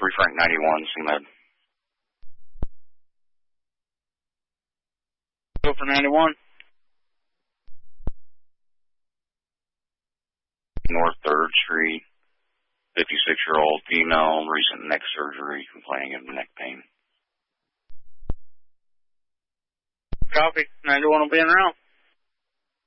3 Frank 91, CMed. Go for 91. North 3rd Street, 56-year-old female, recent neck surgery, complaining of neck pain. Copy. 91 will be in route.